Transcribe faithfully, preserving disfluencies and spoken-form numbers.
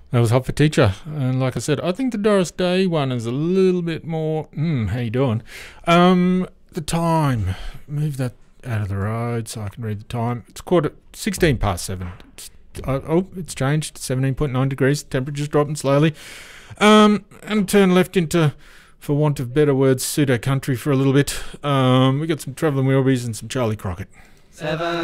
That was Hot for Teacher. And like I said, I think the Doris Day one is a little bit more... Hmm, how you doing? Um, the time. Move that out of the road so I can read the time. It's quarter... sixteen past seven. It's, uh, oh, it's changed. seventeen point nine degrees. Temperature's dropping slowly. Um, and turn left into, for want of better words, pseudo-country for a little bit. Um, we got some Travelling Wilburys and some Charlie Crockett. Seven.